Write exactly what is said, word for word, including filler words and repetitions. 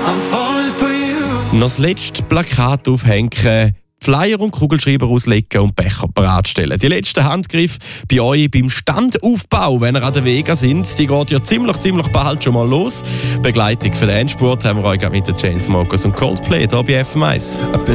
I'm falling for you. Noch das letzte Plakat aufhängen, Flyer und Kugelschreiber auslegen und Becher bereitstellen. Die letzten Handgriffe bei euch beim Standaufbau, wenn ihr an der Vega sind, die geht ja ziemlich, ziemlich bald schon mal los. Begleitung für den Endspurt haben wir euch mit den Chainsmokers und Coldplay hier bei F M eins.